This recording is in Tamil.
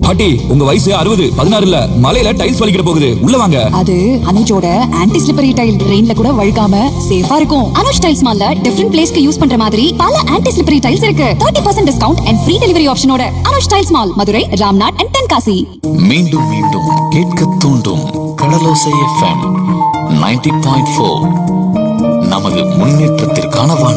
பாட்டி உங்க வயசு 60, 16 இல்ல. மலையில டைல்ஸ் வலிக்கிற போகுது, உள்ள வாங்க. அது அனுஜோட ஆன்டி ஸ்லிப்பரி டைல். ரெயின்ல கூட வழுக்காம சேஃபா இருக்கும். அனுஜ் டைல்ஸ் மால்ல டிஃபரண்ட் பிளேஸ்க்கு யூஸ் பண்ற மாதிரி பல ஆன்டி ஸ்லிப்பரி டைல்ஸ் இருக்கு. 30% discount and free delivery ஆப்ஷனோட. Anuj tiles mall, Madurai, Ramnad and Tenkasi. மீண்டும் மீண்டும் கேட்க தூண்டும் கடலோசை FM 90.4 நமது முன்னேற்றத்திற்கான வானொலி.